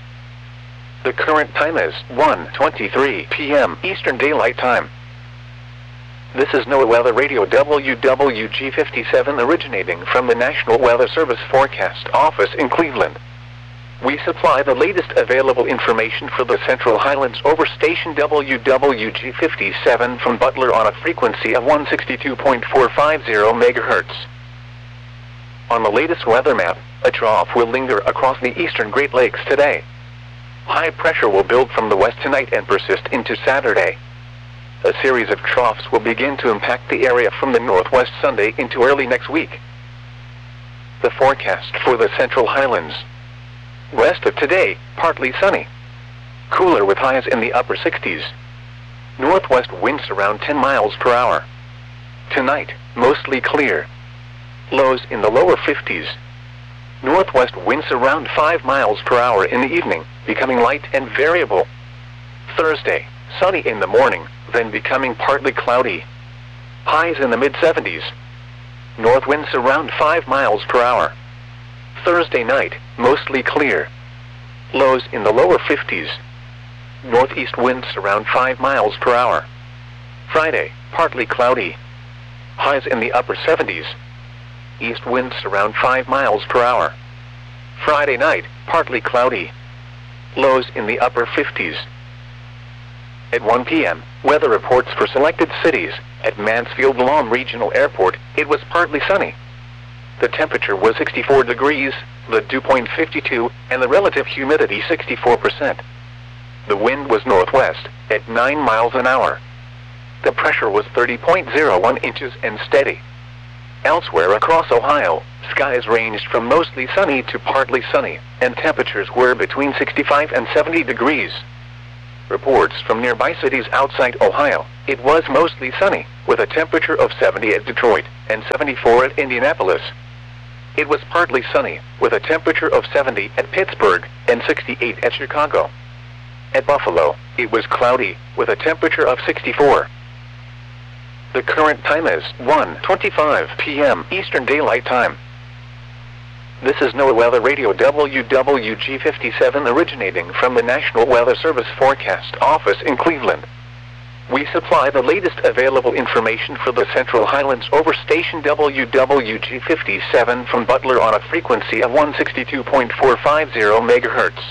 The current time is one twenty-three p m Eastern Daylight Time. This is NOAA Weather Radio W W G fifty-seven originating from the National Weather Service Forecast Office in Cleveland. We supply the latest available information for the Central Highlands over station W W G fifty-seven from Butler on a frequency of one sixty-two point four five zero megahertz. On the latest weather map, a trough will linger across the eastern Great Lakes today. High pressure will build from the west tonight and persist into Saturday. A series of troughs will begin to impact the area from the northwest Sunday into early next week. The forecast for the Central Highlands. West of today, partly sunny. Cooler with highs in the upper sixties. Northwest winds around ten miles per hour. Tonight, mostly clear. Lows in the lower fifties. Northwest winds around five miles per hour in the evening, becoming light and variable. Thursday, sunny in the morning, then becoming partly cloudy. Highs in the mid seventies. North winds around five miles per hour. Thursday night, mostly clear. Lows in the lower fifties. Northeast winds around five miles per hour. Friday, partly cloudy. Highs in the upper seventies. East winds around five miles per hour. Friday night, partly cloudy. Lows in the upper fifties. At one p m, weather reports for selected cities. At Mansfield Lawn Regional Airport, it was partly sunny. The temperature was sixty-four degrees, the dew point fifty-two, and the relative humidity sixty-four percent. The wind was northwest, at nine miles an hour. The pressure was thirty point zero one inches and steady. Elsewhere across Ohio, skies ranged from mostly sunny to partly sunny, and temperatures were between sixty-five and seventy degrees. Reports from nearby cities outside Ohio, it was mostly sunny, with a temperature of seventy at Detroit and seventy-four at Indianapolis. It was partly sunny, with a temperature of seventy at Pittsburgh and sixty-eight at Chicago. At Buffalo, it was cloudy, with a temperature of sixty-four. The current time is one twenty-five p m Eastern Daylight Time. This is NOAA Weather Radio W W G fifty-seven originating from the National Weather Service Forecast Office in Cleveland. We supply the latest available information for the Central Highlands over station W W G fifty-seven from Butler on a frequency of one sixty-two point four five zero megahertz.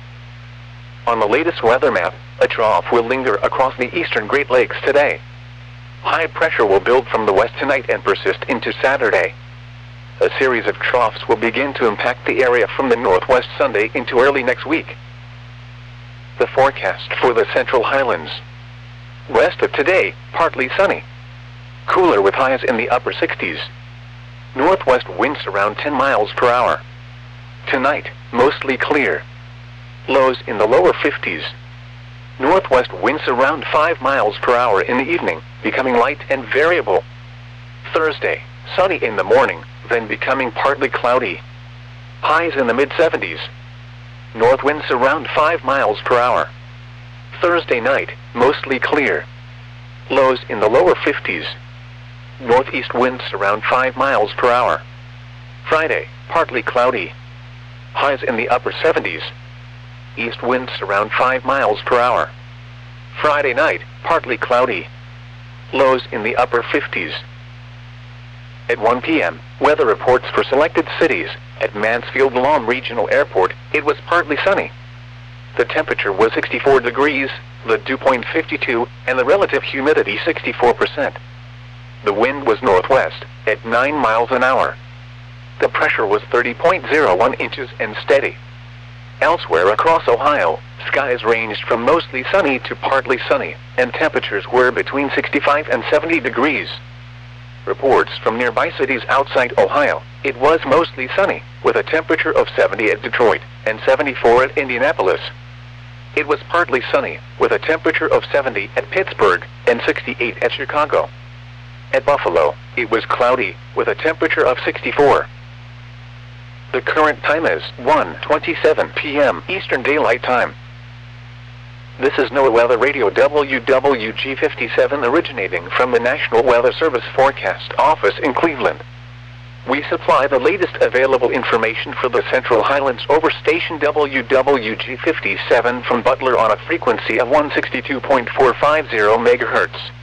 On the latest weather map, a trough will linger across the eastern Great Lakes today. High pressure will build from the west tonight and persist into Saturday. A series of troughs will begin to impact the area from the northwest Sunday into early next week. The forecast for the Central Highlands. West of today, partly sunny. Cooler with highs in the upper sixties. Northwest winds around ten miles per hour. Tonight, mostly clear. Lows in the lower fifties. Northwest winds around five miles per hour in the evening, becoming light and variable. Thursday, sunny in the morning, then becoming partly cloudy. Highs in the mid seventies. North winds around five miles per hour. Thursday night, mostly clear. Lows in the lower fifties. Northeast winds around five miles per hour. Friday, partly cloudy. Highs in the upper seventies. East winds around five miles per hour. Friday night, partly cloudy. Lows in the upper fifties. At one p m, weather reports for selected cities. At Mansfield-Lom Regional Airport, it was partly sunny. The temperature was sixty-four degrees, the dew point fifty-two, and the relative humidity sixty-four percent. The wind was northwest, at nine miles an hour. The pressure was thirty point zero one inches and steady. Elsewhere across Ohio, skies ranged from mostly sunny to partly sunny, and temperatures were between sixty-five and seventy degrees. Reports from nearby cities outside Ohio, it was mostly sunny, with a temperature of seventy at Detroit and seventy-four at Indianapolis. It was partly sunny, with a temperature of seventy at Pittsburgh and sixty-eight at Chicago. At Buffalo, it was cloudy, with a temperature of sixty-four. The current time is one twenty-seven p m Eastern Daylight Time. This is NOAA Weather Radio W W G fifty-seven originating from the National Weather Service Forecast Office in Cleveland. We supply the latest available information for the Central Highlands over station W W G fifty-seven from Butler on a frequency of one sixty-two point four five zero megahertz.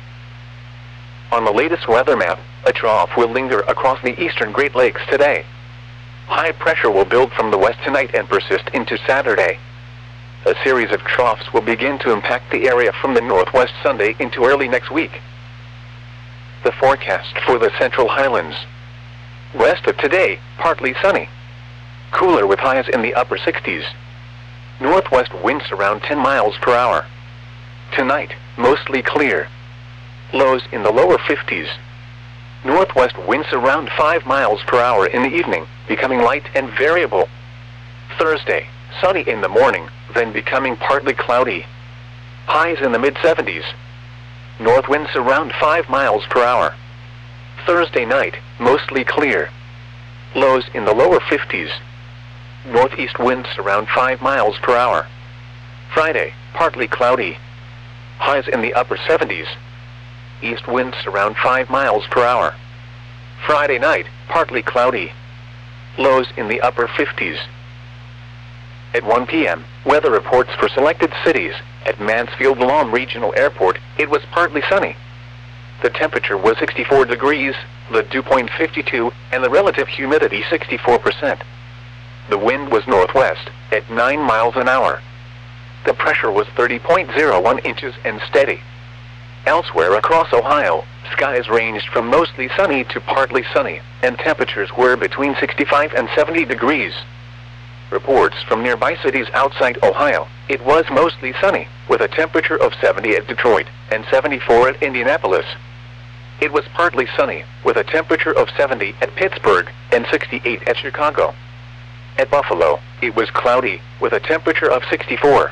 On the latest weather map, a trough will linger across the eastern Great Lakes today. High pressure will build from the west tonight and persist into Saturday. A series of troughs will begin to impact the area from the northwest Sunday into early next week. The forecast for the Central Highlands. West of today, partly sunny. Cooler with highs in the upper sixties. Northwest winds around ten miles per hour. Tonight, mostly clear. Lows in the lower fifties. Northwest winds around five miles per hour in the evening, becoming light and variable. Thursday, sunny in the morning, then becoming partly cloudy. Highs in the mid seventies. North winds around five miles per hour. Thursday night, mostly clear. Lows in the lower fifties. Northeast winds around five miles per hour. Friday, partly cloudy. Highs in the upper seventies. East winds around five miles per hour. Friday night, partly cloudy. Lows in the upper fifties. At one p m, weather reports for selected cities. At Mansfield-Lom Regional Airport, it was partly sunny. The temperature was sixty-four degrees, the dew point fifty-two, and the relative humidity sixty-four percent. The wind was northwest, at nine miles an hour. The pressure was thirty point zero one inches and steady. Elsewhere across Ohio, skies ranged from mostly sunny to partly sunny, and temperatures were between sixty-five and seventy degrees. Reports from nearby cities outside Ohio, it was mostly sunny, with a temperature of seventy at Detroit and seventy-four at Indianapolis. it was partly sunny, with a temperature of seventy at Pittsburgh and sixty-eight at Chicago. At Buffalo, it was cloudy, with a temperature of sixty-four.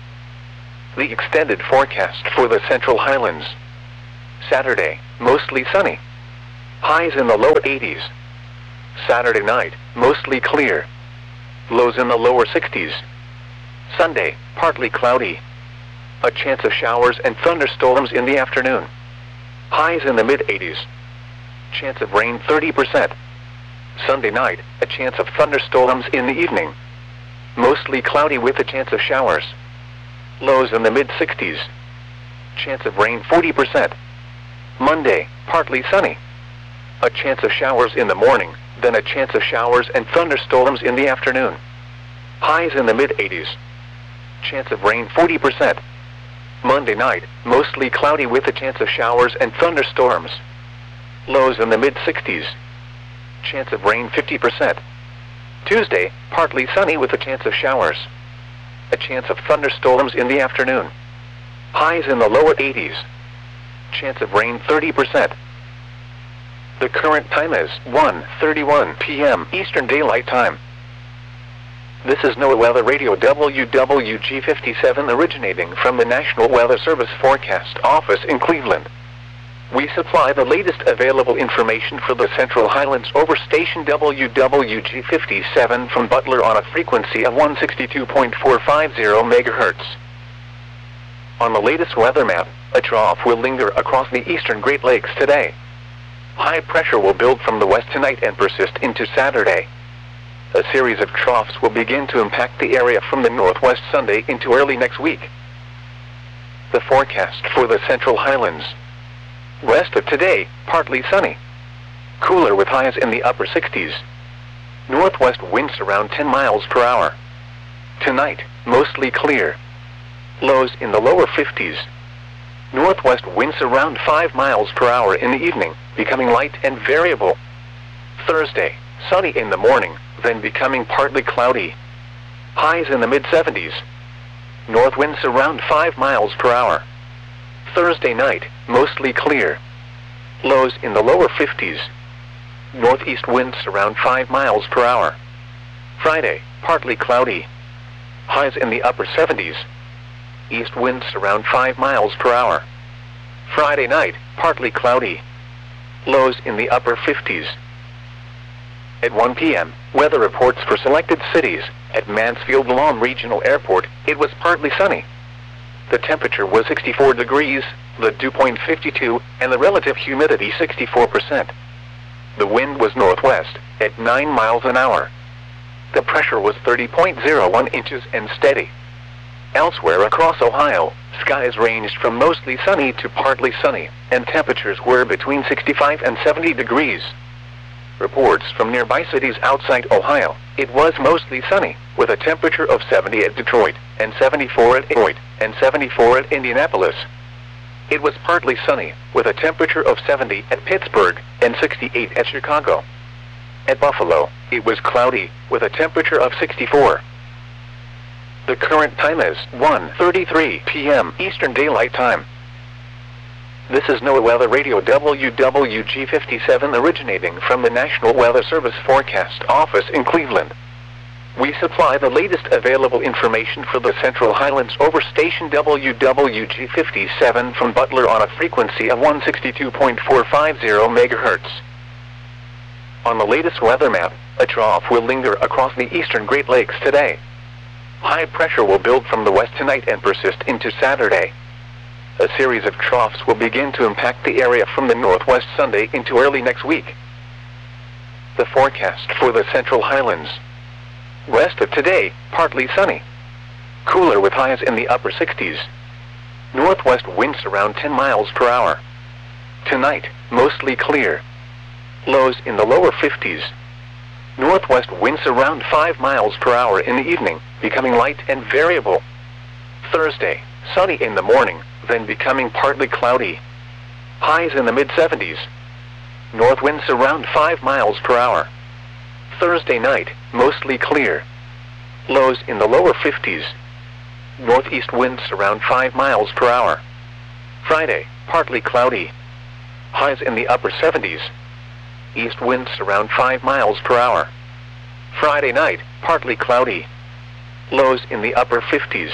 The extended forecast for the Central Highlands. Saturday, mostly sunny. Highs in the low eighties. Saturday night, mostly clear. Lows in the lower sixties. Sunday, partly cloudy. A chance of showers and thunderstorms in the afternoon. Highs in the mid eighties. Chance of rain thirty percent. Sunday night, a chance of thunderstorms in the evening. Mostly cloudy with a chance of showers. Lows in the mid sixties. Chance of rain forty percent. Monday, partly sunny. A chance of showers in the morning, then a chance of showers and thunderstorms in the afternoon. Highs in the mid eighties. Chance of rain forty percent. Monday night, mostly cloudy with a chance of showers and thunderstorms. Lows in the mid sixties. Chance of rain fifty percent. Tuesday, partly sunny with a chance of showers. A chance of thunderstorms in the afternoon. Highs in the lower eighties. Chance of rain thirty percent. The current time is one thirty-one p m Eastern Daylight Time. This is NOAA Weather Radio W W G fifty-seven originating from the National Weather Service Forecast Office in Cleveland. We supply the latest available information for the Central Highlands over station W W G fifty-seven from Butler on a frequency of one sixty-two point four five zero megahertz. On the latest weather map, a trough will linger across the eastern Great Lakes today. High pressure will build from the west tonight and persist into Saturday. A series of troughs will begin to impact the area from the northwest Sunday into early next week. The forecast for the Central Highlands. Rest of today, partly sunny. Cooler with highs in the upper sixties. Northwest winds around ten miles per hour. Tonight, mostly clear. Lows in the lower fifties. Northwest winds around five miles per hour in the evening, becoming light and variable. Thursday, sunny in the morning, then becoming partly cloudy. Highs in the mid seventies. North winds around five miles per hour. Thursday night, mostly clear. Lows in the lower fifties. Northeast winds around five miles per hour. Friday, partly cloudy. Highs in the upper seventies. East winds around five miles per hour. Friday night, partly cloudy. Lows in the upper fifties. At one p m, weather reports for selected cities. At Mansfield Lawn Regional Airport, it was partly sunny. The temperature was sixty-four degrees, the dew point fifty-two, and the relative humidity sixty-four percent. The wind was northwest, at nine miles an hour. The pressure was thirty point zero one inches and steady. Elsewhere across Ohio, skies ranged from mostly sunny to partly sunny, and temperatures were between sixty-five and seventy degrees. Reports from nearby cities outside Ohio, it was mostly sunny, with a temperature of seventy at Detroit, and seventy-four at Detroit, and seventy-four at Indianapolis. It was partly sunny, with a temperature of seventy at Pittsburgh, and sixty-eight at Chicago. At Buffalo, it was cloudy, with a temperature of sixty-four. The current time is one thirty-three p m Eastern Daylight Time. This is NOAA Weather Radio W W G fifty-seven originating from the National Weather Service Forecast Office in Cleveland. We supply the latest available information for the Central Highlands over station W W G fifty-seven from Butler on a frequency of one sixty-two point four five zero megahertz. On the latest weather map, a trough will linger across the eastern Great Lakes today. High pressure will build from the west tonight and persist into Saturday. A series of troughs will begin to impact the area from the northwest Sunday into early next week. The forecast for the Central Highlands. Rest of today, partly sunny. Cooler with highs in the upper sixties. Northwest winds around ten miles per hour. Tonight, mostly clear. Lows in the lower fifties. Northwest winds around five miles per hour in the evening, becoming light and variable. Thursday, sunny in the morning, then becoming partly cloudy. Highs in the mid seventies. North winds around five miles per hour. Thursday night, mostly clear. Lows in the lower fifties. Northeast winds around five miles per hour. Friday, partly cloudy. highs in the upper seventies. East winds around five miles per hour. Friday night, partly cloudy. Lows in the upper fifties.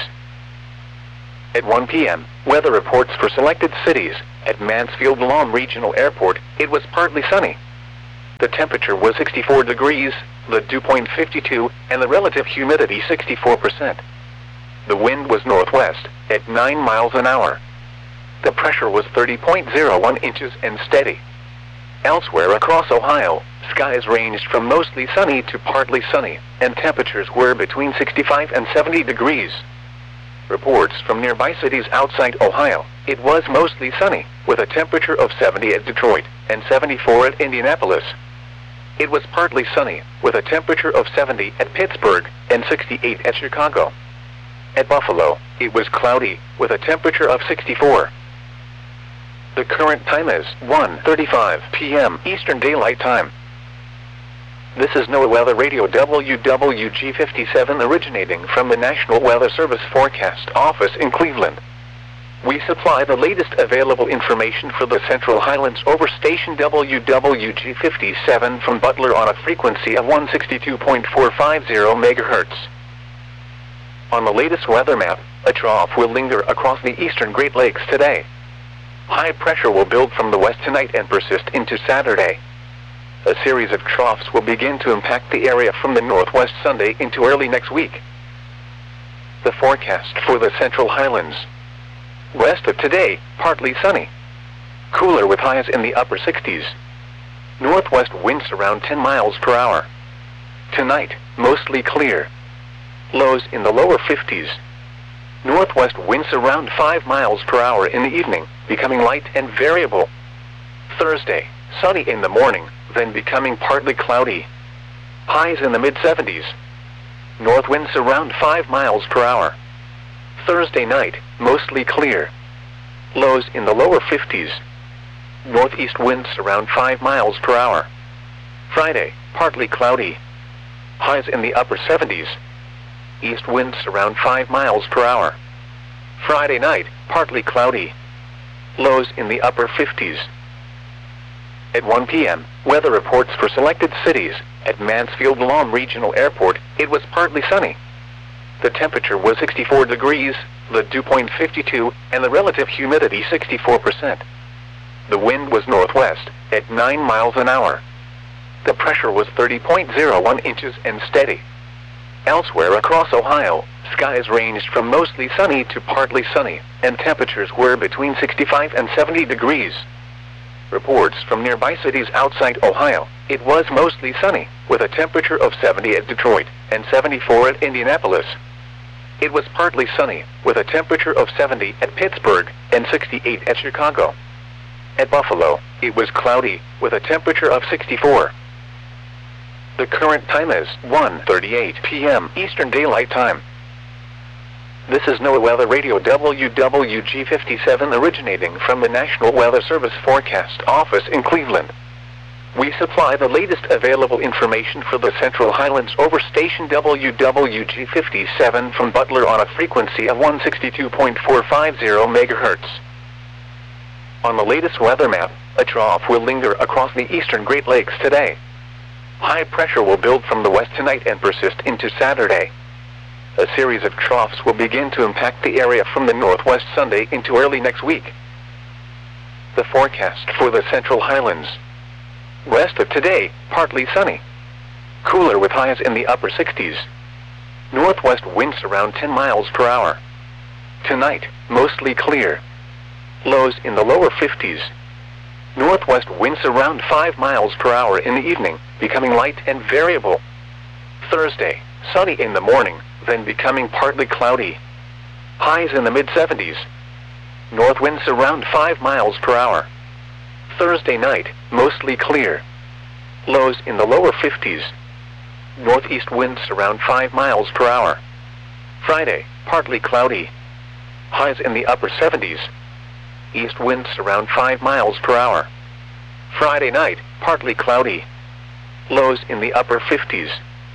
At one p m, weather reports for selected cities. At Mansfield Lawn Regional Airport, it was partly sunny. The temperature was sixty-four degrees, the dew point fifty-two, and the relative humidity sixty-four percent. The wind was northwest, at nine miles an hour. The pressure was thirty point zero one inches and steady. Elsewhere across Ohio, skies ranged from mostly sunny to partly sunny, and temperatures were between sixty-five and seventy degrees. Reports from nearby cities outside Ohio, it was mostly sunny, with a temperature of seventy at Detroit and seventy-four at Indianapolis. It was partly sunny, with a temperature of seventy at Pittsburgh and sixty-eight at Chicago. At Buffalo, it was cloudy, with a temperature of sixty-four. The current time is one thirty-five p m Eastern Daylight Time. This is NOAA Weather Radio W W G fifty-seven originating from the National Weather Service Forecast Office in Cleveland. We supply the latest available information for the Central Highlands over station W W G fifty-seven from Butler on a frequency of one sixty-two point four five zero megahertz. On the latest weather map, a trough will linger across the eastern Great Lakes today. High pressure will build from the west tonight and persist into Saturday. A series of troughs will begin to impact the area from the northwest Sunday into early next week. The forecast for the Central Highlands. West of today, partly sunny. Cooler with highs in the upper sixties. Northwest winds around ten miles per hour. Tonight, mostly clear. Lows in the lower fifties. Northwest winds around five miles per hour in the evening, becoming light and variable. Thursday, sunny in the morning, then becoming partly cloudy. Highs in the mid seventies. North winds around five miles per hour. Thursday night, mostly clear. Lows in the lower fifties. Northeast winds around five miles per hour. Friday, partly cloudy. Highs in the upper seventies. East winds around five miles per hour. Friday night, partly cloudy. Lows in the upper fifties. At one p m, weather reports for selected cities. At Mansfield Lawn Regional Airport, it was partly sunny. The temperature was sixty-four degrees, the dew point fifty-two, and the relative humidity sixty-four percent. The wind was northwest, at nine miles an hour. The pressure was thirty point zero one inches and steady. Elsewhere across Ohio, skies ranged from mostly sunny to partly sunny, and temperatures were between sixty-five and seventy degrees. Reports from nearby cities outside Ohio, it was mostly sunny, with a temperature of seventy at Detroit and seventy-four at Indianapolis. It was partly sunny, with a temperature of seventy at Pittsburgh and sixty-eight at Chicago. At Buffalo, it was cloudy, with a temperature of sixty-four. The current time is one thirty-eight p m Eastern Daylight Time. This is NOAA Weather Radio W W G fifty-seven originating from the National Weather Service Forecast Office in Cleveland. We supply the latest available information for the Central Highlands over station W W G fifty-seven from Butler on a frequency of one sixty-two point four five zero megahertz. On the latest weather map, a trough will linger across the eastern Great Lakes today. High pressure will build from the west tonight and persist into Saturday. A series of troughs will begin to impact the area from the northwest Sunday into early next week. The forecast for the Central Highlands. West of today, partly sunny. Cooler with highs in the upper sixties. Northwest winds around ten miles per hour. Tonight, mostly clear. Lows in the lower fifties. Northwest winds around five miles per hour in the evening, becoming light and variable. Thursday, sunny in the morning, then becoming partly cloudy. Highs in the mid seventies. North winds around five miles per hour. Thursday night, mostly clear. Lows in the lower fifties. Northeast winds around five miles per hour. Friday, partly cloudy. Highs in the upper seventies. East winds around five miles per hour. Friday night, partly cloudy. Lows in the upper fifties.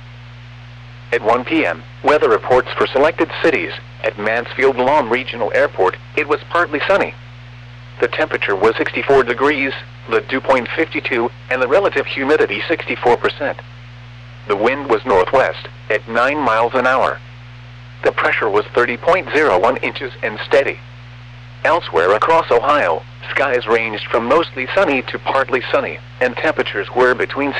At one p m, weather reports for selected cities. At Mansfield Lawn Regional Airport, it was partly sunny. The temperature was sixty-four degrees, the dew point fifty-two, and the relative humidity sixty-four percent. The wind was northwest, at nine miles an hour. The pressure was thirty point zero one inches and steady. Elsewhere across Ohio, skies ranged from mostly sunny to partly sunny, and temperatures were between